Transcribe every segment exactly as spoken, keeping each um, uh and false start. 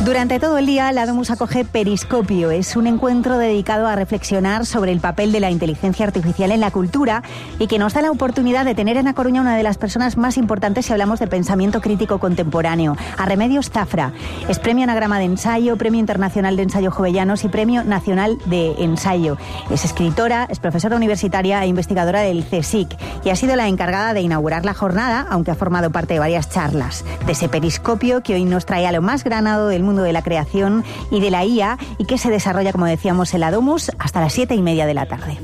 Durante todo el día, la Domus acoge Periscopio. Es un encuentro dedicado a reflexionar sobre el papel de la inteligencia artificial en la cultura y que nos da la oportunidad de tener en A Coruña una de las personas más importantes si hablamos de pensamiento crítico contemporáneo, a Remedios Zafra. Es Premio Anagrama de Ensayo, Premio Internacional de Ensayo Jovellanos y Premio Nacional de Ensayo. Es escritora, es profesora universitaria e investigadora del CSIC y ha sido la encargada de inaugurar la jornada, aunque ha formado parte de varias charlas, de ese Periscopio que hoy nos trae a lo más granado del mundo de la creación y de la I A y que se desarrolla, como decíamos, en la Domus hasta las siete y media de la tarde.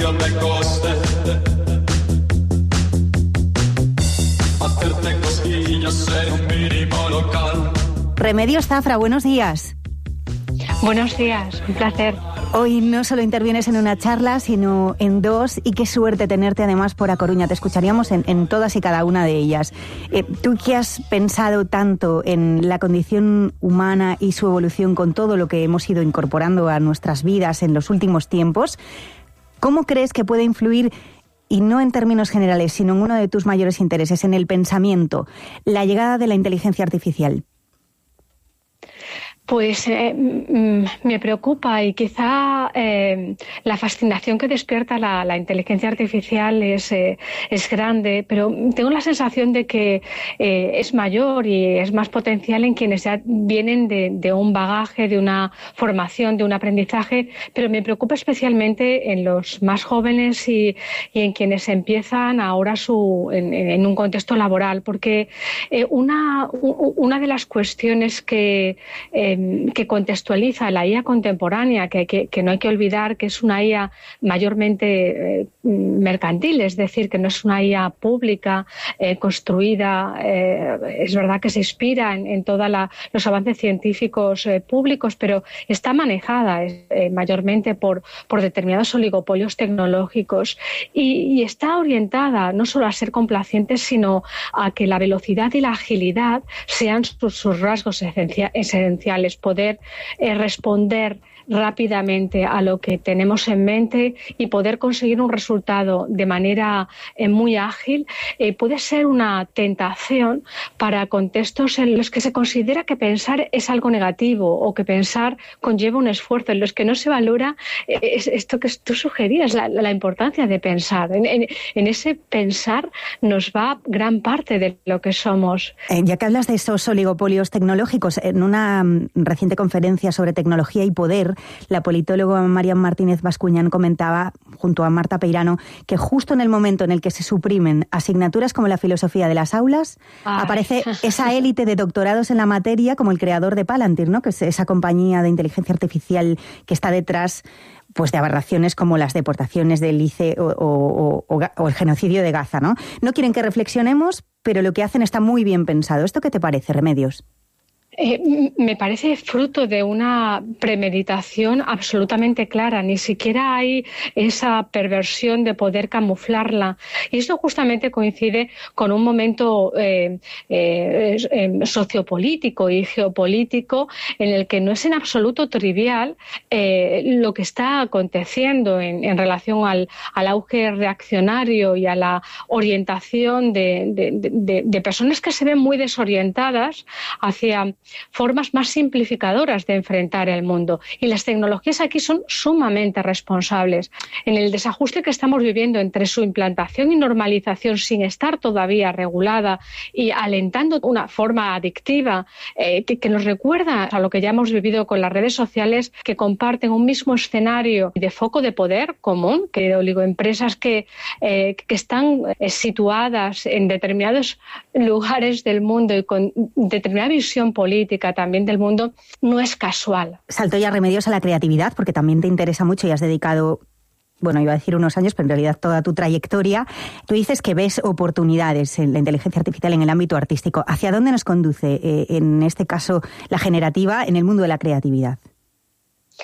Remedios Zafra, buenos días. Buenos días, un placer. Hoy no solo intervienes en una charla, sino en dos, y qué suerte tenerte además por A Coruña. Te escucharíamos en, en todas y cada una de ellas. Eh, tú que has pensado tanto en la condición humana y su evolución con todo lo que hemos ido incorporando a nuestras vidas en los últimos tiempos, ¿cómo crees que puede influir, y no en términos generales, sino en uno de tus mayores intereses, en el pensamiento, la llegada de la inteligencia artificial? Pues eh, me preocupa y quizá eh, la fascinación que despierta la, la inteligencia artificial es, eh, es grande, pero tengo la sensación de que eh, es mayor y es más potencial en quienes ya vienen de, de un bagaje, de una formación, de un aprendizaje, pero me preocupa especialmente en los más jóvenes y, y en quienes empiezan ahora su, en, en un contexto laboral, porque eh, una, una de las cuestiones que eh, que contextualiza la I A contemporánea, que, que, que no hay que olvidar que es una I A mayormente eh, mercantil, es decir, que no es una I A pública, eh, construida, eh, es verdad que se inspira en, en todos los avances científicos eh, públicos, pero está manejada eh, mayormente por, por determinados oligopolios tecnológicos y, y está orientada no solo a ser complaciente, sino a que la velocidad y la agilidad sean sus, sus rasgos esencia, esenciales. Poder eh, responder rápidamente a lo que tenemos en mente y poder conseguir un resultado de manera eh, muy ágil eh, puede ser una tentación para contextos en los que se considera que pensar es algo negativo o que pensar conlleva un esfuerzo, en los que no se valora eh, es esto que tú sugerías, la, la importancia de pensar. En, en, en ese pensar nos va gran parte de lo que somos. Eh, ya que hablas de esos oligopolios tecnológicos, en una um, reciente conferencia sobre tecnología y poder, la politóloga Marian Martínez Bascuñán comentaba, junto a Marta Peirano, que justo en el momento en el que se suprimen asignaturas como la filosofía de las aulas, Ay. aparece esa élite de doctorados en la materia, como el creador de Palantir, ¿no?, que es esa compañía de inteligencia artificial que está detrás, pues, de aberraciones como las deportaciones del I C E o, o, o, o el genocidio de Gaza, ¿no? No quieren que reflexionemos, pero lo que hacen está muy bien pensado. ¿Esto qué te parece, Remedios? Eh, me parece fruto de una premeditación absolutamente clara. Ni siquiera hay esa perversión de poder camuflarla. Y esto justamente coincide con un momento eh, eh, eh, sociopolítico y geopolítico en el que no es en absoluto trivial eh, lo que está aconteciendo en, en relación al, al auge reaccionario y a la orientación de, de, de, de personas que se ven muy desorientadas hacia formas más simplificadoras de enfrentar el mundo. Y las tecnologías aquí son sumamente responsables. En el desajuste que estamos viviendo entre su implantación y normalización sin estar todavía regulada y alentando una forma adictiva eh, que, que nos recuerda a lo que ya hemos vivido con las redes sociales, que comparten un mismo escenario de foco de poder común, que oligoempresas que, eh, que están eh, situadas en determinados lugares del mundo y con determinada visión política también del mundo, no es casual. Salto ya, Remedios, a la creatividad, porque también te interesa mucho y has dedicado, bueno, iba a decir unos años, pero en realidad toda tu trayectoria. Tú dices que ves oportunidades en la inteligencia artificial en el ámbito artístico. ¿Hacia dónde nos conduce, eh, en este caso, la generativa en el mundo de la creatividad?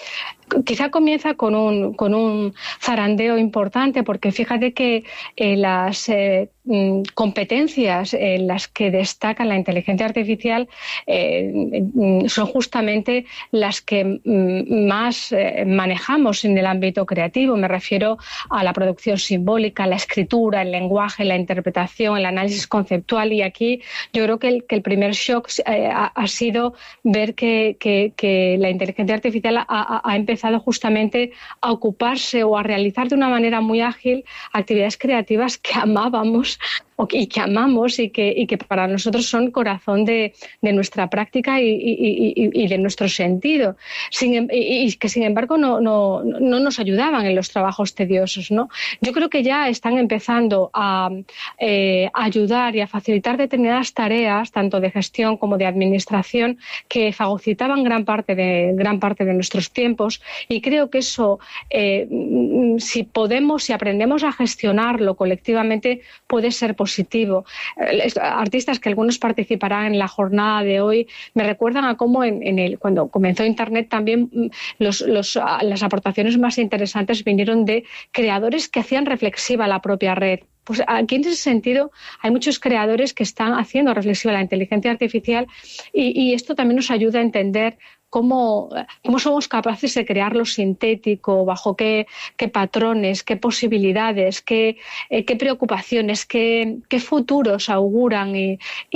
quizá comienza con un, con un zarandeo importante, porque fíjate que eh, las eh, competencias en las que destaca la inteligencia artificial eh, son justamente las que más eh, manejamos en el ámbito creativo. Me refiero a la producción simbólica, la escritura, el lenguaje, la interpretación, el análisis conceptual, y aquí yo creo que el, que el primer shock eh, ha, ha sido ver que, que, que la inteligencia artificial ha, ha empezado justamente a ocuparse o a realizar de una manera muy ágil actividades creativas que amábamos y que amamos y que, y que para nosotros son corazón de, de nuestra práctica y, y, y, y de nuestro sentido, sin, y, y que sin embargo no, no, no nos ayudaban en los trabajos tediosos, ¿no? Yo creo que ya están empezando a eh, ayudar y a facilitar determinadas tareas, tanto de gestión como de administración, que fagocitaban gran parte de, gran parte de nuestros tiempos, y creo que eso, eh, si podemos, si aprendemos a gestionarlo colectivamente, puede ser positivo. Positivo. Artistas que algunos participarán en la jornada de hoy me recuerdan a cómo en, en el, cuando comenzó Internet también los, los, las aportaciones más interesantes vinieron de creadores que hacían reflexiva la propia red. Pues aquí en ese sentido hay muchos creadores que están haciendo reflexiva la inteligencia artificial y, y esto también nos ayuda a entender Cómo, cómo somos capaces de crear lo sintético, bajo qué, qué patrones, qué posibilidades, qué, eh, qué preocupaciones, qué, qué futuros auguran. Y, y,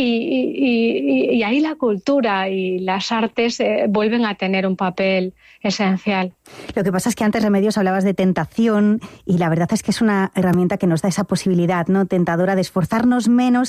y, y ahí la cultura y las artes eh, vuelven a tener un papel esencial. Lo que pasa es que antes, Remedios, hablabas de tentación, y la verdad es que es una herramienta que nos da esa posibilidad, ¿no?, tentadora de esforzarnos menos,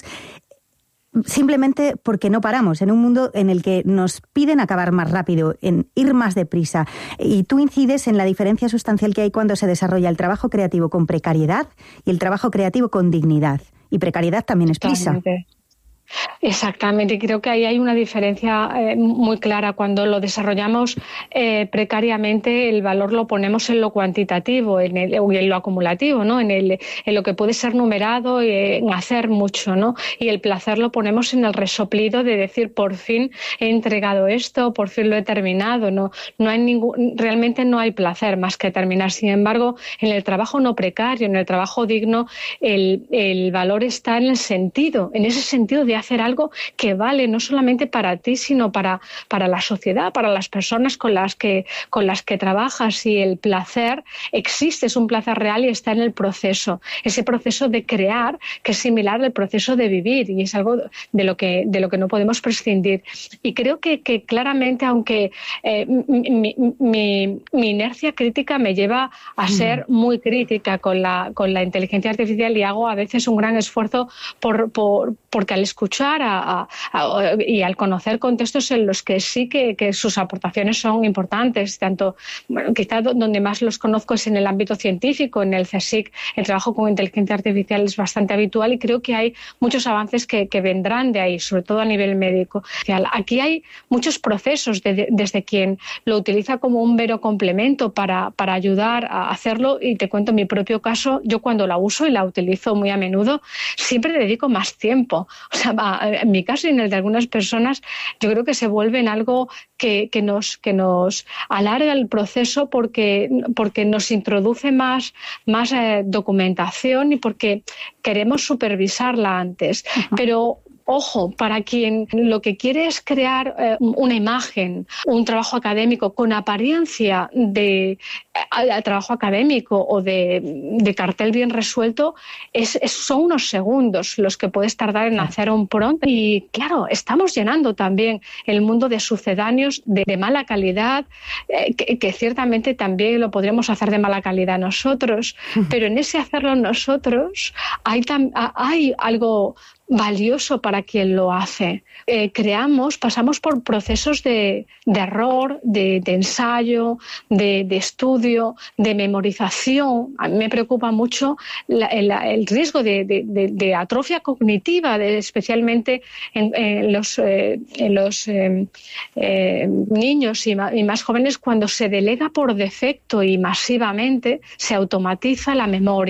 simplemente porque no paramos, en un mundo en el que nos piden acabar más rápido, en ir más deprisa. Y tú incides en la diferencia sustancial que hay cuando se desarrolla el trabajo creativo con precariedad y el trabajo creativo con dignidad. Y precariedad también es prisa. Totalmente. Exactamente, creo que ahí hay una diferencia eh, muy clara. Cuando lo desarrollamos eh, precariamente, el valor lo ponemos en lo cuantitativo, en, el, en lo acumulativo, ¿no? En, el, en lo que puede ser numerado, eh, en hacer mucho, ¿no? Y el placer lo ponemos en el resoplido de decir, por fin he entregado esto, por fin lo he terminado, ¿no? No hay ningún, realmente no hay placer más que terminar. Sin embargo, en el trabajo no precario, en el trabajo digno, el, el valor está en el sentido, en ese sentido de hacer algo que vale no solamente para ti, sino para, para la sociedad, para las personas con las que, con las que trabajas. Y el placer existe, es un placer real y está en el proceso, ese proceso de crear, que es similar al proceso de vivir, y es algo de lo que, de lo que no podemos prescindir. Y creo que, que claramente, aunque eh, mi, mi, mi inercia crítica me lleva a ser muy crítica con la, con la inteligencia artificial, y hago a veces un gran esfuerzo por, por, porque al escuchar A, a, a, y al conocer contextos en los que sí que, que sus aportaciones son importantes, tanto, bueno, quizá donde más los conozco es en el ámbito científico, en el CSIC, el trabajo con inteligencia artificial es bastante habitual, y creo que hay muchos avances que, que vendrán de ahí, sobre todo a nivel médico. Aquí hay muchos procesos de, de, desde quien lo utiliza como un mero complemento para, para ayudar a hacerlo, y te cuento mi propio caso. Yo cuando la uso, y la utilizo muy a menudo, siempre dedico más tiempo. O sea, en mi caso y en el de algunas personas, yo creo que se vuelve en algo que, que, nos, que nos alarga el proceso, porque, porque nos introduce más, más eh, documentación, y porque queremos supervisarla antes. Uh-huh. Pero ojo, para quien lo que quiere es crear eh, una imagen, un trabajo académico con apariencia de eh, trabajo académico o de, de cartel bien resuelto, es, es, son unos segundos los que puedes tardar en hacer un prompt. Y claro, estamos llenando también el mundo de sucedáneos de, de mala calidad, eh, que, que ciertamente también lo podríamos hacer de mala calidad nosotros, pero en ese hacerlo nosotros hay, tam, hay algo valioso para quien lo hace. Eh, creamos, pasamos por procesos de, de error, de, de ensayo, de, de estudio, de memorización. A mí me preocupa mucho la, el, el riesgo de, de, de, de atrofia cognitiva, de, especialmente en, en los, eh, en los eh, eh, niños y más, y más jóvenes, cuando se delega por defecto y masivamente, se automatiza la memoria.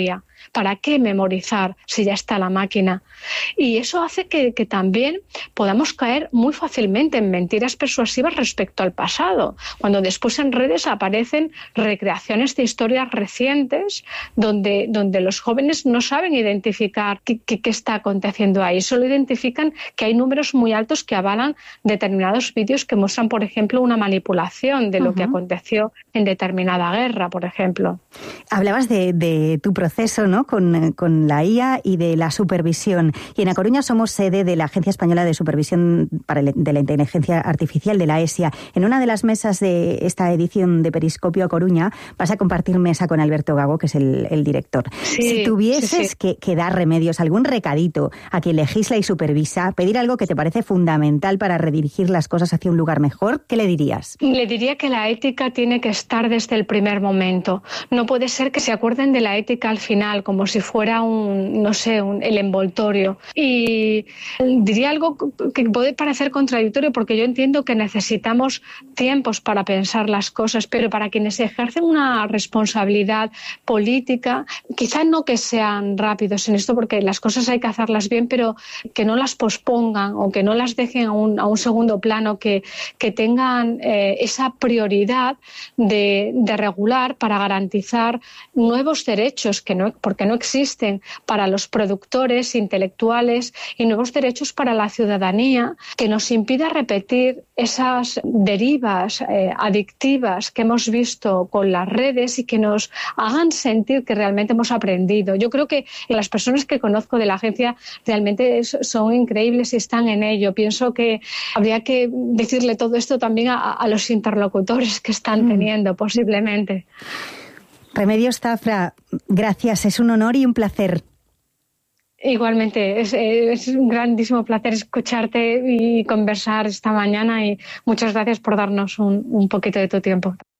¿Para qué memorizar si ya está la máquina? Y eso hace que, que también podamos caer muy fácilmente en mentiras persuasivas respecto al pasado, cuando después en redes aparecen recreaciones de historias recientes donde, donde los jóvenes no saben identificar qué, qué, qué está aconteciendo ahí, solo identifican que hay números muy altos que avalan determinados vídeos que muestran, por ejemplo, una manipulación de lo uh-huh. que aconteció en determinada guerra, por ejemplo. Hablabas de, de tu proceso, ¿no?, con, con la I A y de la supervisión. Y en A Coruña somos sede de la Agencia Española de Supervisión para el, de la Inteligencia Artificial, de la ESIA. En una de las mesas de esta edición de Periscopio A Coruña vas a compartir mesa con Alberto Gago, que es el, el director. Sí, si tuvieses sí, sí. Que, que dar remedios, algún recadito a quien legisla y supervisa, pedir algo que te parece fundamental para redirigir las cosas hacia un lugar mejor, ¿qué le dirías? Le diría que la ética tiene que estar desde el primer momento. No puede ser que se acuerden de la ética al final, como si fuera un, no sé, un, el envoltorio. Y diría algo que puede parecer contradictorio, porque yo entiendo que necesitamos tiempos para pensar las cosas, pero para quienes ejercen una responsabilidad política, quizá no que sean rápidos en esto, porque las cosas hay que hacerlas bien, pero que no las pospongan o que no las dejen a un, a un segundo plano, que, que tengan eh, esa prioridad de, de regular para garantizar nuevos derechos, que no, porque no existen, para los productores intelectuales, y nuevos derechos para la ciudadanía, que nos impida repetir esas derivas eh, adictivas que hemos visto con las redes y que nos hagan sentir que realmente hemos aprendido. Yo creo que las personas que conozco de la agencia realmente son increíbles y están en ello. Pienso que habría que decirle todo esto también a, a los interlocutores que están teniendo, mm. posiblemente. Remedios Zafra, gracias, es un honor y un placer. Igualmente, es, es un grandísimo placer escucharte y conversar esta mañana, y muchas gracias por darnos un, un poquito de tu tiempo.